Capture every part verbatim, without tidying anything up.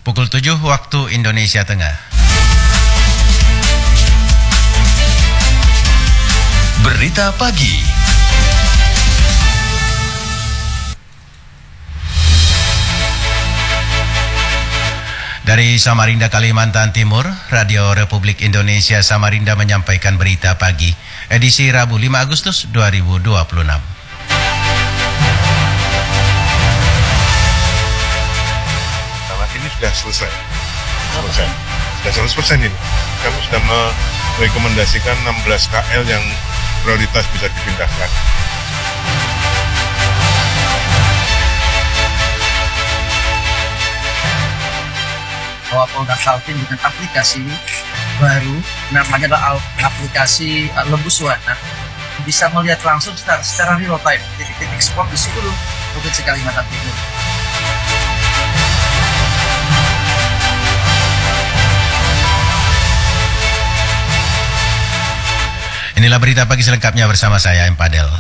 pukul tujuh waktu Indonesia Tengah. Berita pagi. Dari Samarinda, Kalimantan Timur, Radio Republik Indonesia Samarinda menyampaikan berita pagi, edisi Rabu lima Agustus dua ribu dua puluh enam. Nah, ini sudah selesai. Selesai. Sudah seratus persen ini. Kami sudah merekomendasikan enam belas K L yang prioritas bisa dipindahkan. Bahwa Polda Kaltim dengan aplikasi baru, namanya adalah aplikasi Lembu Suwana, bisa melihat langsung secara, secara real time titik-titik spot di seluruh Provinsi Kalimantan Timur. Inilah berita pagi selengkapnya bersama saya, M. Padel.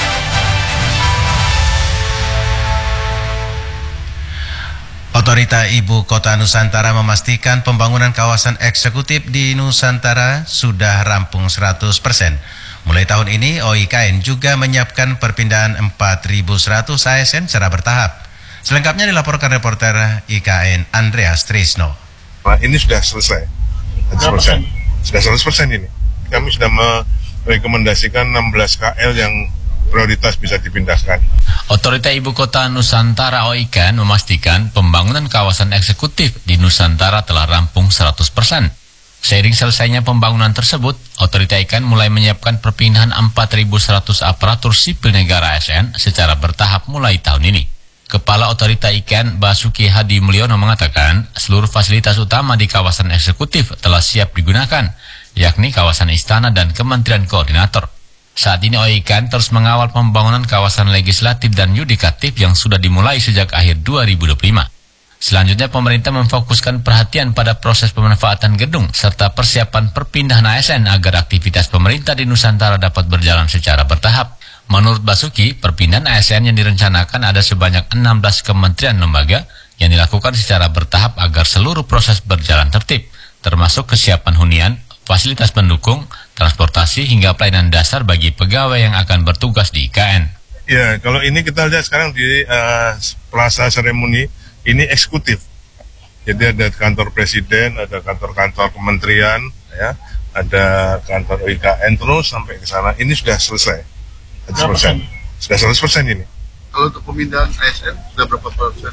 Otorita Ibu Kota Nusantara memastikan pembangunan kawasan eksekutif di Nusantara sudah rampung seratus persen. Mulai tahun ini, O I K N juga menyiapkan perpindahan empat ribu seratus A S N secara bertahap. Selengkapnya dilaporkan reporter I K N Andreas Trisno. Nah, ini sudah selesai. seratus persen. Sudah seratus persen ini. Kami sudah merekomendasikan enam belas K L yang prioritas bisa dipindahkan. Otorita Ibu Kota Nusantara O I K N memastikan pembangunan kawasan eksekutif di Nusantara telah rampung seratus persen. Seiring selesainya pembangunan tersebut, Otorita I K N mulai menyiapkan perpindahan empat ribu seratus aparatur sipil negara A S N secara bertahap mulai tahun ini. Kepala Otorita I K N Basuki Hadi Mulyono mengatakan seluruh fasilitas utama di kawasan eksekutif telah siap digunakan, yakni kawasan istana dan kementerian koordinator. Saat ini O I K N terus mengawal pembangunan kawasan legislatif dan yudikatif yang sudah dimulai sejak akhir dua ribu dua puluh lima. Selanjutnya pemerintah memfokuskan perhatian pada proses pemanfaatan gedung serta persiapan perpindahan A S N agar aktivitas pemerintah di Nusantara dapat berjalan secara bertahap. Menurut Basuki, perpindahan A S N yang direncanakan ada sebanyak enam belas kementerian lembaga yang dilakukan secara bertahap agar seluruh proses berjalan tertib, termasuk kesiapan hunian, fasilitas pendukung, transportasi hingga pelayanan dasar bagi pegawai yang akan bertugas di I K N. Ya, kalau ini kita lihat sekarang di uh, Plaza Seremoni, ini eksekutif. Jadi ada kantor presiden, ada kantor-kantor kementerian, ya, ada kantor I K N terus sampai ke sana. Ini sudah selesai. seratus persen. Sudah seratus persen ini. Kalau untuk pemindahan A S N sudah berapa persen?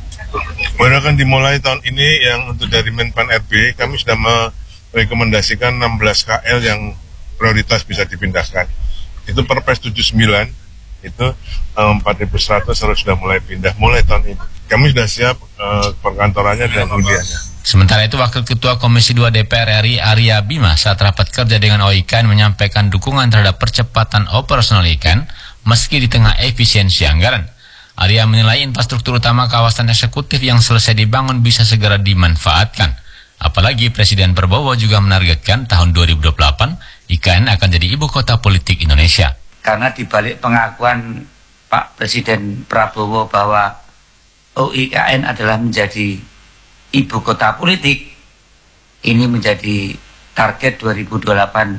Baru akan dimulai tahun ini yang untuk dari Menpan R B, kami sudah merekomendasikan enam belas K L yang prioritas bisa dipindahkan. Itu Perpres tujuh puluh sembilan, itu empat ribu seratus harus sudah mulai pindah mulai tahun ini. Kami sudah siap uh, perkantorannya dan huniannya. Sementara itu, Wakil Ketua Komisi dua D P R R I Arya Bima saat rapat kerja dengan O I K N menyampaikan dukungan terhadap percepatan operasional I K N meski di tengah efisiensi anggaran. Arya menilai infrastruktur utama kawasan eksekutif yang selesai dibangun bisa segera dimanfaatkan. Apalagi Presiden Prabowo juga menargetkan tahun dua ribu dua puluh delapan I K N akan jadi ibu kota politik Indonesia. Karena dibalik pengakuan Pak Presiden Prabowo bahwa O I K N adalah menjadi ibu kota politik, ini menjadi target dua ribu dua puluh delapan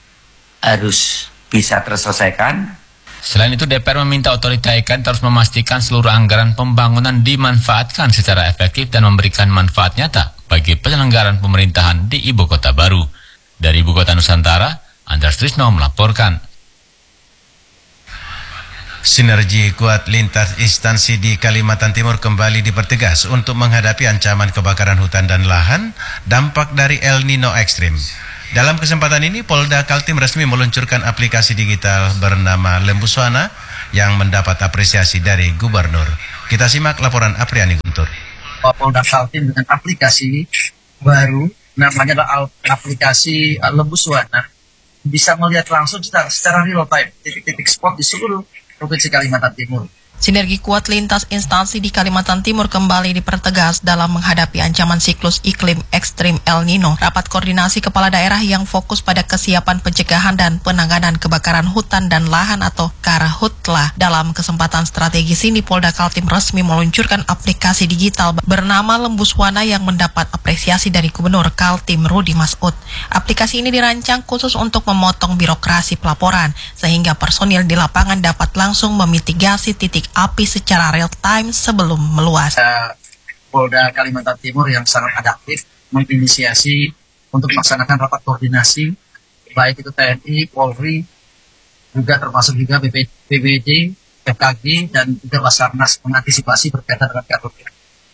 harus bisa terselesaikan. Selain itu, D P R meminta otorita I K N terus memastikan seluruh anggaran pembangunan dimanfaatkan secara efektif dan memberikan manfaat nyata bagi penyelenggaraan pemerintahan di ibu kota baru. Dari ibu kota Nusantara, Andreas Trisno melaporkan. Sinergi kuat lintas instansi di Kalimantan Timur kembali dipertegas untuk menghadapi ancaman kebakaran hutan dan lahan dampak dari El Nino ekstrim. Dalam kesempatan ini, Polda Kaltim resmi meluncurkan aplikasi digital bernama Lembu Suwana yang mendapat apresiasi dari Gubernur. Kita simak laporan Apriani Guntur. Polda Kaltim dengan aplikasi baru, namanya adalah aplikasi Lembu Suwana, bisa melihat langsung secara, secara real time titik-titik spot di seluruh Provinsi Kalimantan Timur. Sinergi kuat lintas instansi di Kalimantan Timur kembali dipertegas dalam menghadapi ancaman siklus iklim ekstrim El Nino. Rapat koordinasi kepala daerah yang fokus pada kesiapan pencegahan dan penanganan kebakaran hutan dan lahan atau Karhutla. Dalam kesempatan strategis ini, Polda Kaltim resmi meluncurkan aplikasi digital bernama Lembuswana yang mendapat apresiasi dari Gubernur Kaltim Rudi Masud. Aplikasi ini dirancang khusus untuk memotong birokrasi pelaporan, sehingga personil di lapangan dapat langsung memitigasi titik api secara real time sebelum meluas. Polda Kalimantan Timur yang sangat adaptif menginisiasi untuk melaksanakan rapat koordinasi baik itu T N I, Polri, juga termasuk juga B B D, F K G dan juga Basarnas mengantisipasi berkaitan dengan karhutla.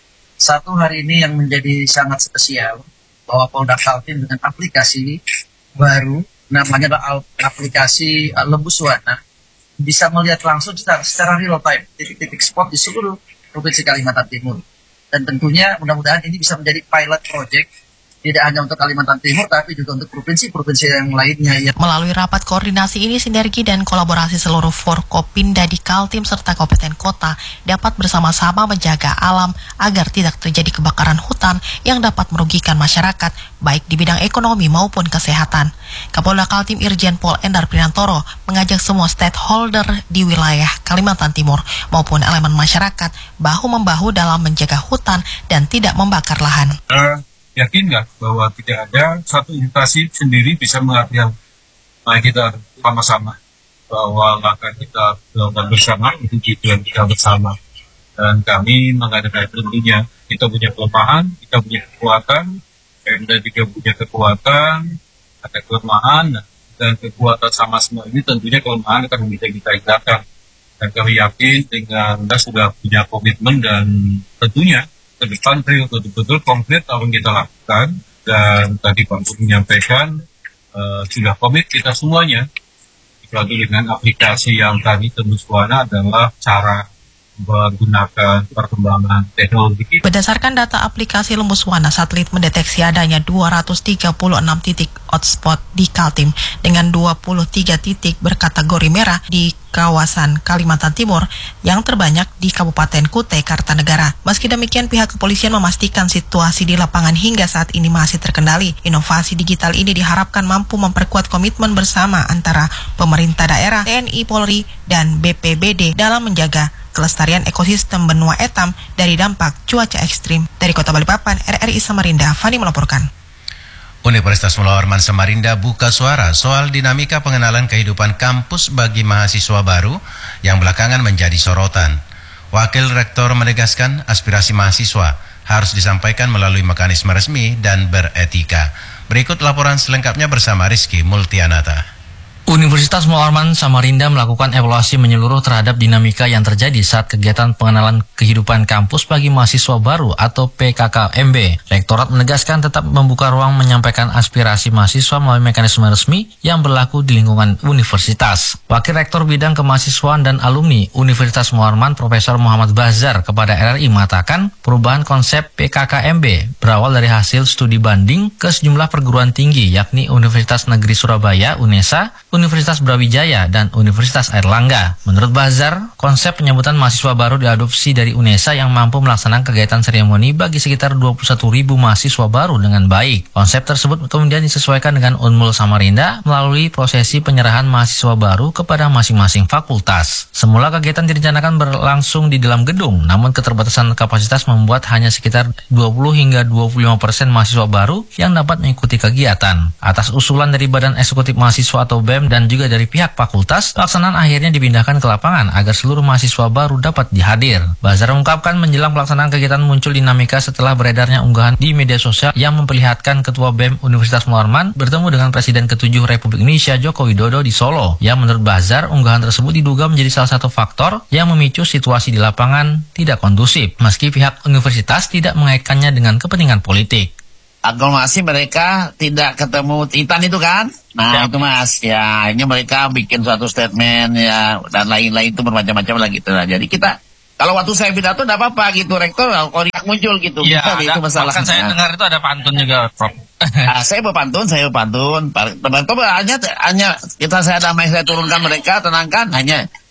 Satu hari ini yang menjadi sangat spesial bahwa Polda Kaltim dengan aplikasi baru namanya adalah aplikasi Lembuswana bisa melihat langsung secara, secara real time titik-titik spot di seluruh Provinsi Kalimantan Timur. Dan tentunya mudah-mudahan ini bisa menjadi pilot project tidak hanya untuk Kalimantan Timur tapi juga untuk provinsi-provinsi yang lainnya. Ya. Melalui rapat koordinasi ini, sinergi dan kolaborasi seluruh Forkopimda di Kaltim serta kabupaten kota dapat bersama-sama menjaga alam agar tidak terjadi kebakaran hutan yang dapat merugikan masyarakat baik di bidang ekonomi maupun kesehatan. Kapolda Kaltim Irjen Pol Endar Prinantoro mengajak semua stakeholder di wilayah Kalimantan Timur maupun elemen masyarakat bahu-membahu dalam menjaga hutan dan tidak membakar lahan. Uh. Yakin nggak bahwa tidak ada satu instansi sendiri bisa mengambil, nah kita sama-sama bahwa langkah kita lakukan bersama itu tujuan kita bersama. Dan kami mengadakan tentunya kita punya kelemahan, kita punya kekuatan, Pemda juga punya kekuatan, ada kelemahan dan kekuatan sama semua ini tentunya kelemahan akan bisa kita hindarkan. Dan kami yakin dengan Anda sudah punya komitmen dan tentunya ke depan real betul-betul konkret apa yang kita lakukan. Dan tadi Pak Gubernur menyampaikan uh, sudah komit kita semuanya apalagi dengan aplikasi yang tadi Lembuswana adalah cara menggunakan perkembangan teknologi. Berdasarkan data aplikasi Lembuswana, satelit mendeteksi adanya dua ratus tiga puluh enam titik hotspot di Kaltim dengan dua puluh tiga titik berkategori merah di kawasan Kalimantan Timur yang terbanyak di Kabupaten Kutai Kartanegara. Meski demikian, pihak kepolisian memastikan situasi di lapangan hingga saat ini masih terkendali. Inovasi digital ini diharapkan mampu memperkuat komitmen bersama antara pemerintah daerah, T N I, Polri, dan B P B D dalam menjaga kelestarian ekosistem benua etam dari dampak cuaca ekstrim. Dari Kota Balikpapan, R R I Samarinda, Fani melaporkan. Universitas Mula Warman Samarinda buka suara soal dinamika pengenalan kehidupan kampus bagi mahasiswa baru yang belakangan menjadi sorotan. Wakil Rektor menegaskan aspirasi mahasiswa harus disampaikan melalui mekanisme resmi dan beretika. Berikut laporan selengkapnya bersama Rizky Multianata. Universitas Mula Warman Samarinda melakukan evaluasi menyeluruh terhadap dinamika yang terjadi saat kegiatan pengenalan kehidupan kampus bagi mahasiswa baru atau P K K M B. Rektorat menegaskan tetap membuka ruang menyampaikan aspirasi mahasiswa melalui mekanisme resmi yang berlaku di lingkungan universitas. Wakil Rektor Bidang Kemahasiswaan dan Alumni Universitas Mula Warman Profesor Muhammad Bazar kepada R R I mengatakan perubahan konsep P K K M B berawal dari hasil studi banding ke sejumlah perguruan tinggi yakni Universitas Negeri Surabaya (UNESA), Universitas Brawijaya, dan Universitas Airlangga. Menurut Bazar, konsep penyambutan mahasiswa baru diadopsi dari UNESA yang mampu melaksanakan kegiatan seremoni bagi sekitar dua puluh satu ribu mahasiswa baru dengan baik. Konsep tersebut kemudian disesuaikan dengan Unmul Samarinda melalui prosesi penyerahan mahasiswa baru kepada masing-masing fakultas. Semula kegiatan direncanakan berlangsung di dalam gedung, namun keterbatasan kapasitas membuat hanya sekitar dua puluh hingga dua puluh lima persen mahasiswa baru yang dapat mengikuti kegiatan. Atas usulan dari Badan Eksekutif Mahasiswa atau B E M dan juga dari pihak fakultas, pelaksanaan akhirnya dipindahkan ke lapangan agar seluruh mahasiswa baru dapat dihadir. Bazar mengungkapkan menjelang pelaksanaan kegiatan muncul dinamika setelah beredarnya unggahan di media sosial yang memperlihatkan Ketua B E M Universitas Mula Warman bertemu dengan Presiden ketujuh Republik Indonesia Joko Widodo di Solo. Yang menurut Bazar, unggahan tersebut diduga menjadi salah satu faktor yang memicu situasi di lapangan tidak kondusif, meski pihak universitas tidak mengaitkannya dengan kepentingan politik. Aglomerasi mereka tidak ketemu Titan itu kan? Nah ya. Itu mas, ya ini mereka bikin suatu statement ya dan lain-lain itu bermacam-macam lah gitu. Nah, jadi kita kalau waktu saya pidato tidak apa-apa gitu, rektor koriak muncul gitu. Iya, ada, itu masalah. Kan saya dengar itu ada pantun juga, Prof. Nah, saya berpantun, saya berpantun. Rektor hanya hanya kita saya damai saya turunkan mereka, tenangkan hanya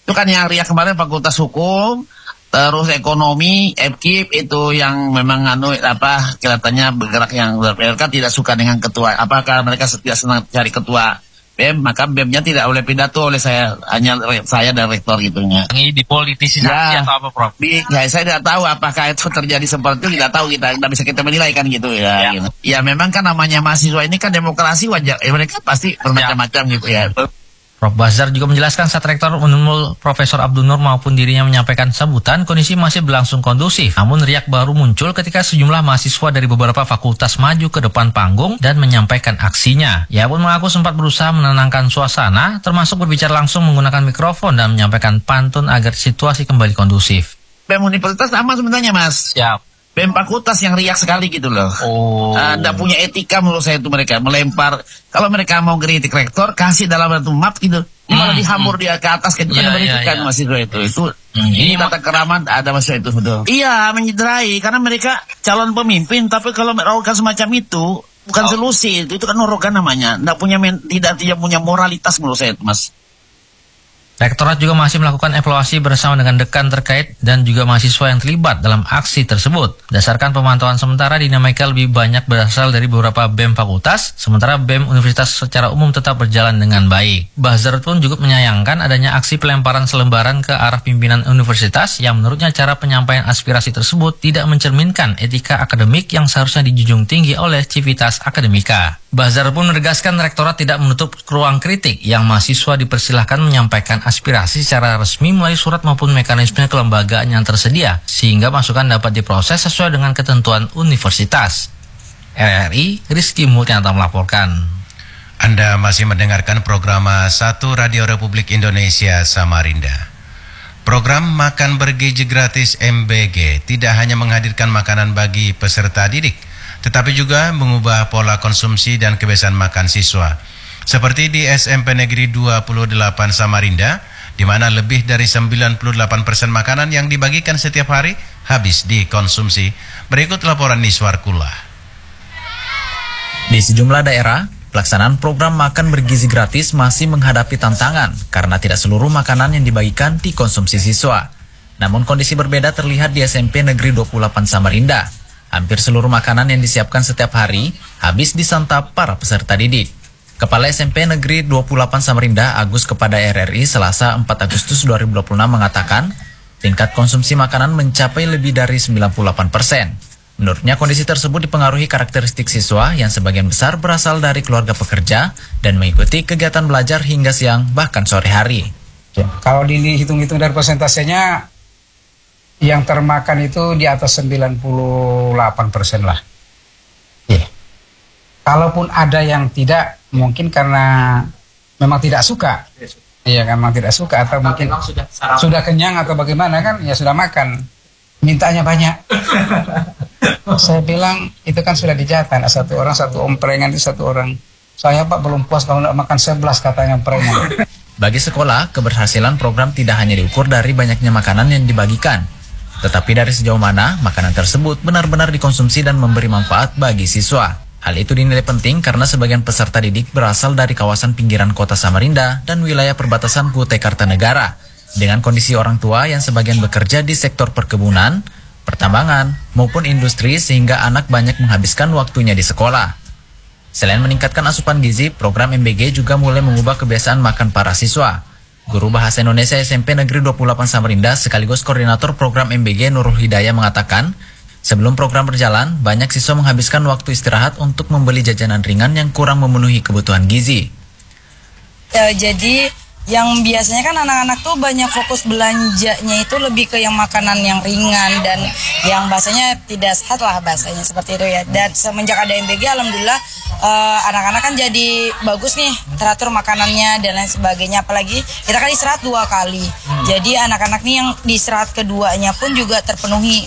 Itu kan yang riak kemarin Fakultas Hukum, terus Ekonomi, E P K I P itu yang memang anu apa kelihatannya bergerak yang mereka tidak suka dengan ketua. Apakah mereka tidak senang cari ketua B E M, maka B E M-nya tidak boleh pidato oleh saya, hanya saya dan rektor gitunya. Ini dipolitisasi ya, atau apa, Prof? Di, ya, saya tidak tahu apakah itu terjadi seperti itu, tidak tahu kita, tidak bisa kita menilai kan gitu ya. Ya, gitu. Ya memang kan namanya mahasiswa ini kan demokrasi wajar, ya, mereka pasti bermacam-macam gitu ya. Prof Bazar juga menjelaskan saat Rektor Unmul Profesor Abdul Nur maupun dirinya menyampaikan sambutan, kondisi masih berlangsung kondusif. Namun riak baru muncul ketika sejumlah mahasiswa dari beberapa fakultas maju ke depan panggung dan menyampaikan aksinya. Ia pun mengaku sempat berusaha menenangkan suasana, termasuk berbicara langsung menggunakan mikrofon dan menyampaikan pantun agar situasi kembali kondusif. B E M Universitas sama sebenarnya, Mas. Siap. B E M Fakultas yang riak sekali gitu loh. Oh. Anda punya etika menurut saya itu mereka melempar. Kalau mereka mau kritik rektor, kasih dalam satu map gitu. Ini malah dihambur dia ke atas kan, Ya, kan ya, kan ya. mahasiswa itu. Itu Hmm, ini ini tata keramat ada mahasiswa itu betul. Iya, menyederai karena mereka calon pemimpin, tapi kalau melakukan semacam itu bukan Oh. solusi. Itu, itu kan norokan namanya. Tidak punya men, tidak tidak punya moralitas menurut saya itu, Mas. Rektorat juga masih melakukan evaluasi bersama dengan dekan terkait dan juga mahasiswa yang terlibat dalam aksi tersebut. Berdasarkan pemantauan sementara, dinamika lebih banyak berasal dari beberapa B E M fakultas, sementara B E M universitas secara umum tetap berjalan dengan baik. Bazar pun juga menyayangkan adanya aksi pelemparan selembaran ke arah pimpinan universitas yang menurutnya cara penyampaian aspirasi tersebut tidak mencerminkan etika akademik yang seharusnya dijunjung tinggi oleh Civitas Akademika. Bazar pun menegaskan rektorat tidak menutup ruang kritik yang mahasiswa dipersilahkan menyampaikan aspirasi secara resmi melalui surat maupun mekanisme kelembagaan yang tersedia, sehingga masukan dapat diproses sesuai dengan ketentuan universitas. R R I, Rizky Multianto melaporkan. Anda masih mendengarkan program satu Radio Republik Indonesia Samarinda. Program Makan Bergizi Gratis M B G tidak hanya menghadirkan makanan bagi peserta didik, tetapi juga mengubah pola konsumsi dan kebiasaan makan siswa. Seperti di S M P Negeri dua puluh delapan Samarinda, di mana lebih dari sembilan puluh delapan persen makanan yang dibagikan setiap hari habis dikonsumsi. Berikut laporan Niswar Kula. Di sejumlah daerah, pelaksanaan program makan bergizi gratis masih menghadapi tantangan karena tidak seluruh makanan yang dibagikan dikonsumsi siswa. Namun kondisi berbeda terlihat di S M P Negeri dua puluh delapan Samarinda. Hampir seluruh makanan yang disiapkan setiap hari habis disantap para peserta didik. Kepala S M P Negeri dua puluh delapan Samarinda, Agus kepada R R I Selasa empat Agustus dua ribu dua puluh enam mengatakan, tingkat konsumsi makanan mencapai lebih dari sembilan puluh delapan persen. Menurutnya kondisi tersebut dipengaruhi karakteristik siswa yang sebagian besar berasal dari keluarga pekerja dan mengikuti kegiatan belajar hingga siang bahkan sore hari. Ya, kalau dihitung-hitung dari persentasenya, yang termakan itu di atas sembilan puluh delapan persen lah. Yeah. Kalaupun ada yang tidak, mungkin karena memang tidak suka. Iya, kan memang tidak suka atau, atau mungkin sudah, sudah kenyang atau bagaimana kan, ya sudah makan. Mintanya banyak. Saya bilang itu kan sudah dijatah, satu orang satu omprengan itu satu orang. Saya Pak belum puas kalau tidak makan sebelas katanya omprengan. Bagi sekolah, keberhasilan program tidak hanya diukur dari banyaknya makanan yang dibagikan, tetapi dari sejauh mana makanan tersebut benar-benar dikonsumsi dan memberi manfaat bagi siswa. Hal itu dinilai penting karena sebagian peserta didik berasal dari kawasan pinggiran kota Samarinda dan wilayah perbatasan Kutai Kartanegara, dengan kondisi orang tua yang sebagian bekerja di sektor perkebunan, pertambangan, maupun industri sehingga anak banyak menghabiskan waktunya di sekolah. Selain meningkatkan asupan gizi, program M B G juga mulai mengubah kebiasaan makan para siswa. Guru Bahasa Indonesia S M P Negeri dua puluh delapan Samarinda sekaligus koordinator program M B G Nurul Hidayah mengatakan, sebelum program berjalan, banyak siswa menghabiskan waktu istirahat untuk membeli jajanan ringan yang kurang memenuhi kebutuhan gizi. Ya, jadi yang biasanya kan anak-anak tuh banyak fokus belanjanya itu lebih ke yang makanan yang ringan dan yang bahasanya tidak sehat lah bahasanya seperti itu ya. Dan semenjak ada M B G alhamdulillah uh, anak-anak kan jadi bagus nih teratur makanannya dan lain sebagainya. Apalagi kita kan istirahat dua kali. Hmm. Jadi anak-anak nih yang di istirahat keduanya pun juga terpenuhi.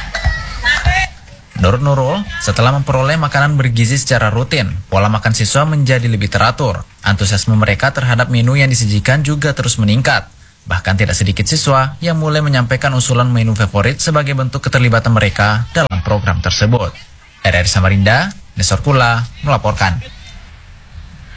Menurut Nurul, setelah memperoleh makanan bergizi secara rutin, pola makan siswa menjadi lebih teratur. Antusiasme mereka terhadap menu yang disajikan juga terus meningkat. Bahkan tidak sedikit siswa yang mulai menyampaikan usulan menu favorit sebagai bentuk keterlibatan mereka dalam program tersebut. R R I Samarinda, Nesor Kula, melaporkan.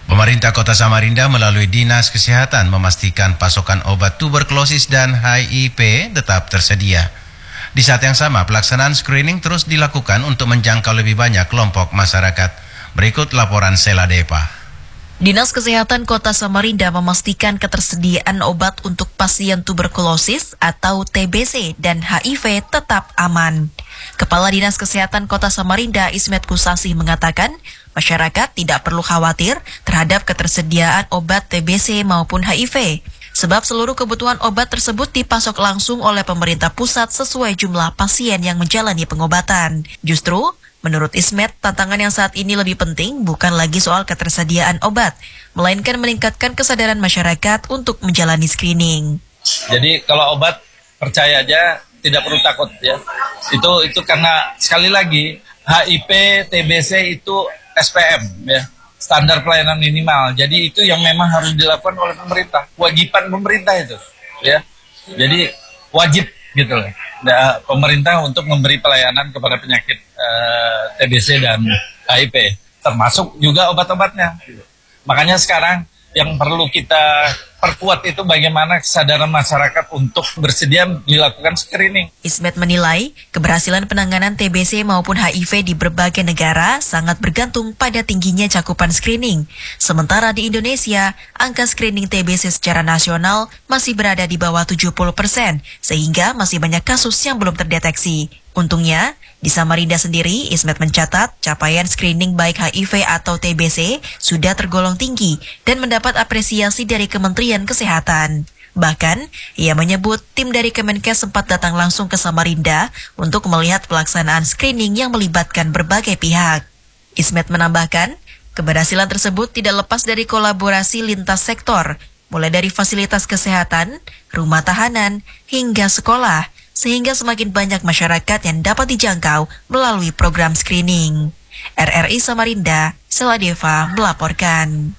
Pemerintah Kota Samarinda melalui Dinas Kesehatan memastikan pasokan obat tuberkulosis dan H I V tetap tersedia. Di saat yang sama, pelaksanaan screening terus dilakukan untuk menjangkau lebih banyak kelompok masyarakat. Berikut laporan Sela Depa. Dinas Kesehatan Kota Samarinda memastikan ketersediaan obat untuk pasien tuberkulosis atau T B C dan H I V tetap aman. Kepala Dinas Kesehatan Kota Samarinda Ismet Kusasi mengatakan, masyarakat tidak perlu khawatir terhadap ketersediaan obat T B C maupun H I V, sebab seluruh kebutuhan obat tersebut dipasok langsung oleh pemerintah pusat sesuai jumlah pasien yang menjalani pengobatan. Justru, menurut Ismet, tantangan yang saat ini lebih penting bukan lagi soal ketersediaan obat, melainkan meningkatkan kesadaran masyarakat untuk menjalani screening. Jadi kalau obat, percaya aja, tidak perlu takut ya. Itu itu karena sekali lagi H I V, T B C itu S P M ya, standar pelayanan minimal. Jadi itu yang memang harus dilakukan oleh pemerintah, kewajiban pemerintah itu ya. Jadi wajib gitu loh. Nah, pemerintah untuk memberi pelayanan kepada penyakit uh, T B C dan H I V, termasuk juga obat-obatnya. Makanya sekarang yang perlu kita perkuat itu bagaimana kesadaran masyarakat untuk bersedia dilakukan screening. Ismet menilai keberhasilan penanganan T B C maupun H I V di berbagai negara sangat bergantung pada tingginya cakupan screening. Sementara di Indonesia, angka screening T B C secara nasional masih berada di bawah tujuh puluh persen, sehingga masih banyak kasus yang belum terdeteksi. Untungnya, di Samarinda sendiri, Ismet mencatat capaian screening baik H I V atau T B C sudah tergolong tinggi dan mendapat apresiasi dari Kementerian Kesehatan. Bahkan, ia menyebut tim dari Kemenkes sempat datang langsung ke Samarinda untuk melihat pelaksanaan screening yang melibatkan berbagai pihak. Ismet menambahkan, keberhasilan tersebut tidak lepas dari kolaborasi lintas sektor, mulai dari fasilitas kesehatan, rumah tahanan, hingga sekolah, sehingga semakin banyak masyarakat yang dapat dijangkau melalui program screening. R R I Samarinda, Sela Deva melaporkan.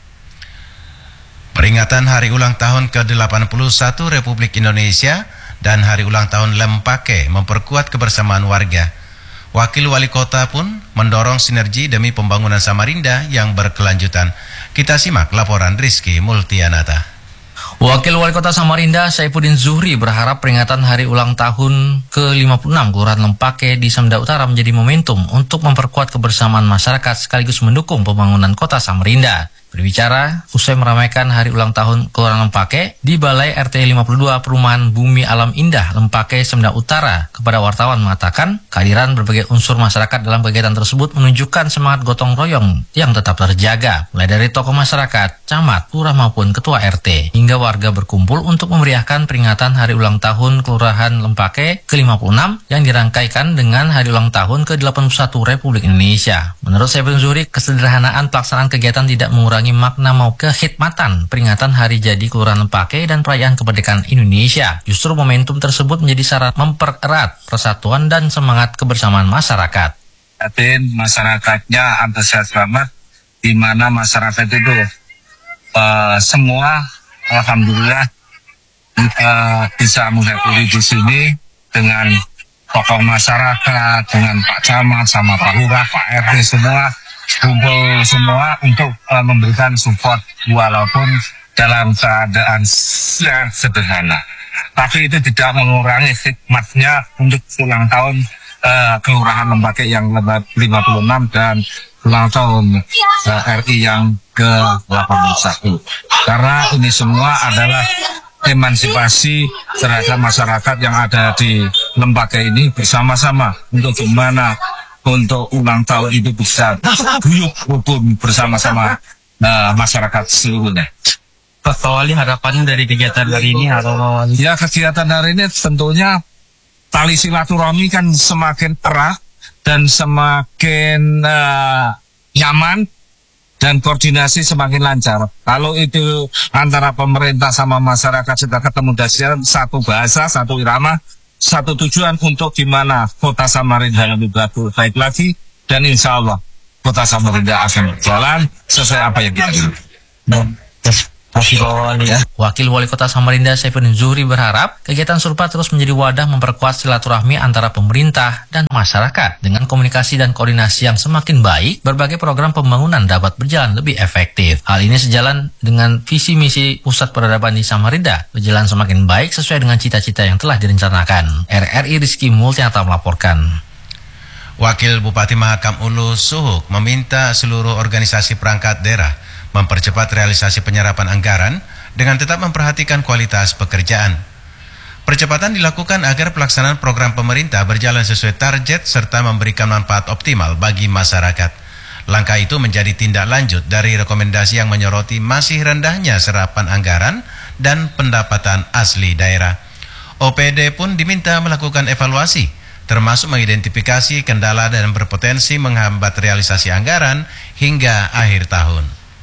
Peringatan Hari Ulang Tahun ke delapan puluh satu Republik Indonesia dan Hari Ulang Tahun Lempake memperkuat kebersamaan warga. Wakil Wali Kota pun mendorong sinergi demi pembangunan Samarinda yang berkelanjutan. Kita simak laporan Rizky Multianata. Wakil Wali Kota Samarinda, Saifuddin Zuhri, berharap peringatan Hari Ulang Tahun ke lima puluh enam Kelurahan Lempake di Samarinda Utara menjadi momentum untuk memperkuat kebersamaan masyarakat sekaligus mendukung pembangunan kota Samarinda. Berbicara usai meramaikan Hari Ulang Tahun Kelurahan Lempake di Balai R T lima puluh dua Perumahan Bumi Alam Indah Lempake, Samarinda Utara, kepada wartawan mengatakan kehadiran berbagai unsur masyarakat dalam kegiatan tersebut menunjukkan semangat gotong royong yang tetap terjaga, mulai dari tokoh masyarakat, camat, lurah maupun ketua R T, hingga warga berkumpul untuk memeriahkan peringatan Hari Ulang Tahun Kelurahan Lempake ke lima puluh enam yang dirangkaikan dengan Hari Ulang Tahun ke delapan puluh satu Republik Indonesia. Menurut Saifuddin Zuhri, kesederhanaan pelaksanaan kegiatan tidak mengurangi makna mau kekhidmatan peringatan Hari Jadi Kelurahan Lempake dan perayaan kemerdekaan Indonesia. Justru momentum tersebut menjadi syarat mempererat persatuan dan semangat kebersamaan masyarakat. Yakin masyarakatnya antusias banget, di mana masyarakat itu uh, semua alhamdulillah uh, bisa menghadiri di sini dengan tokoh masyarakat, dengan Pak Camat sama Pak Lurah, Pak R T semua kumpul semua untuk uh, memberikan support walaupun dalam keadaan yang sederhana. Tapi itu tidak mengurangi khidmatnya untuk ulang tahun uh, Kelurahan Lempake yang lima puluh enam dan ulang tahun uh, R I yang ke delapan puluh satu. Karena ini semua adalah emansipasi terhadap masyarakat yang ada di Lempake ini bersama-sama untuk gimana untuk ulang tahun itu bisa guyup rukun bersama-sama uh, masyarakat seluruhnya. Pak Wali, harapannya dari kegiatan hari ini atau? Ya, kegiatan hari ini tentunya tali silaturahmi kan semakin erat dan semakin uh, nyaman dan koordinasi semakin lancar. Kalau itu antara pemerintah sama masyarakat sudah ketemu dari satu bahasa, satu irama, satu tujuan untuk gimana kota Samarinda lebih baik lagi, dan insya Allah kota Samarinda akan berjalan sesuai apa yang kita inginkan. Wakil Wali Kota Samarinda Saifudin Zuhri berharap kegiatan serupa terus menjadi wadah memperkuat silaturahmi antara pemerintah dan masyarakat. Dengan komunikasi dan koordinasi yang semakin baik, berbagai program pembangunan dapat berjalan lebih efektif. Hal ini sejalan dengan visi misi Pusat Peradaban di Samarinda, berjalan semakin baik sesuai dengan cita-cita yang telah direncanakan. R R I Rizky Multianata melaporkan. Wakil Bupati Mahakam Ulu Suhuk meminta seluruh organisasi perangkat daerah mempercepat realisasi penyerapan anggaran dengan tetap memperhatikan kualitas pekerjaan. Percepatan dilakukan agar pelaksanaan program pemerintah berjalan sesuai target serta memberikan manfaat optimal bagi masyarakat. Langkah itu menjadi tindak lanjut dari rekomendasi yang menyoroti masih rendahnya serapan anggaran dan pendapatan asli daerah. O P D pun diminta melakukan evaluasi, termasuk mengidentifikasi kendala dan berpotensi menghambat realisasi anggaran hingga akhir tahun.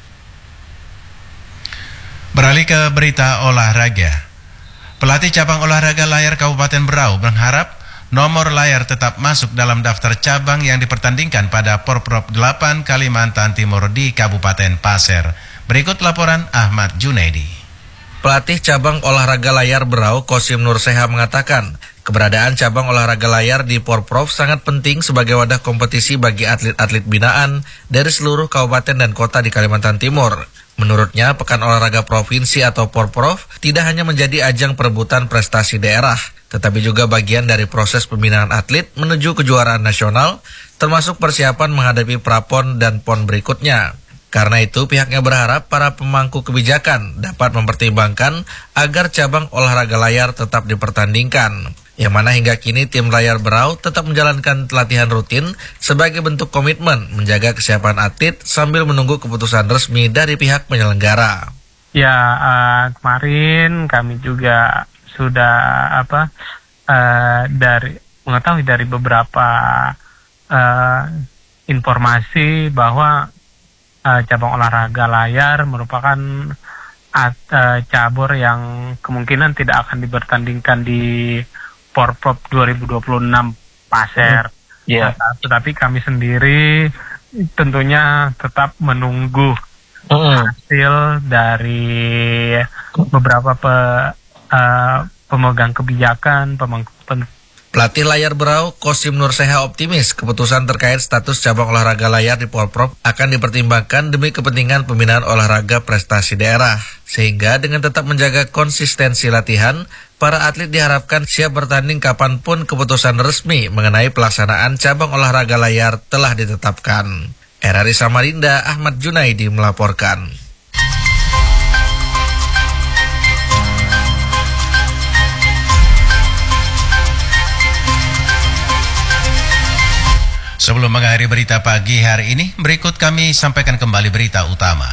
Beralih ke berita olahraga. Pelatih cabang olahraga layar Kabupaten Berau berharap nomor layar tetap masuk dalam daftar cabang yang dipertandingkan pada Porprov delapan Kalimantan Timur di Kabupaten Pasir. Berikut laporan Ahmad Junaidi. Pelatih cabang olahraga layar Berau, Kosim Nur Seha mengatakan, keberadaan cabang olahraga layar di Porprov sangat penting sebagai wadah kompetisi bagi atlet-atlet binaan dari seluruh kabupaten dan kota di Kalimantan Timur. Menurutnya, Pekan Olahraga Provinsi atau Porprov tidak hanya menjadi ajang perebutan prestasi daerah, tetapi juga bagian dari proses pembinaan atlet menuju kejuaraan nasional, termasuk persiapan menghadapi Prapon dan Pon berikutnya. Karena itu, pihaknya berharap para pemangku kebijakan dapat mempertimbangkan agar cabang olahraga layar tetap dipertandingkan. Yang mana hingga kini tim layar Berau tetap menjalankan latihan rutin sebagai bentuk komitmen menjaga kesiapan atlet sambil menunggu keputusan resmi dari pihak penyelenggara. Ya, uh, kemarin kami juga sudah apa uh, dari mengetahui dari beberapa uh, informasi bahwa uh, cabang olahraga layar merupakan at, uh, cabur yang kemungkinan tidak akan dipertandingkan di Porprov dua ribu dua puluh enam Pasir. Yeah. Nah, tetapi kami sendiri tentunya tetap menunggu mm. hasil dari beberapa pe, uh, pemegang kebijakan, pemangku Pelatih layar Berau, Kosim Nur Seha optimis keputusan terkait status cabang olahraga layar di Porprov akan dipertimbangkan demi kepentingan pembinaan olahraga prestasi daerah. Sehingga dengan tetap menjaga konsistensi latihan, para atlet diharapkan siap bertanding kapanpun keputusan resmi mengenai pelaksanaan cabang olahraga layar telah ditetapkan. R R I Samarinda, Ahmad Junaidi melaporkan. Sebelum mengakhiri berita pagi hari ini, berikut kami sampaikan kembali berita utama.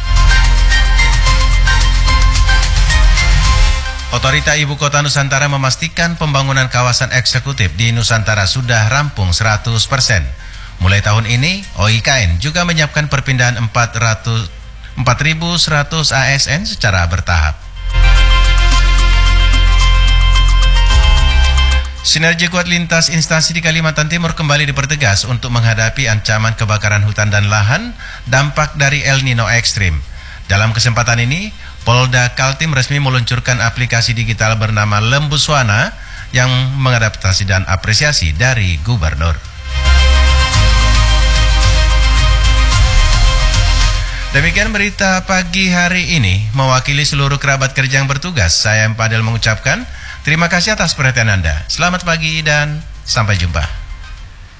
Otorita Ibu Kota Nusantara memastikan pembangunan kawasan eksekutif di Nusantara sudah rampung seratus persen. Mulai tahun ini, O I K N juga menyiapkan perpindahan empat ribu seratus A S N secara bertahap. Sinergi kuat lintas instansi di Kalimantan Timur kembali dipertegas untuk menghadapi ancaman kebakaran hutan dan lahan dampak dari El Nino ekstrim. Dalam kesempatan ini, Polda Kaltim resmi meluncurkan aplikasi digital bernama Lembuswana yang mengadaptasi dan apresiasi dari Gubernur. Demikian berita pagi hari ini. Mewakili seluruh kerabat kerja yang bertugas, saya Empadel mengucapkan terima kasih atas perhatian Anda. Selamat pagi dan sampai jumpa.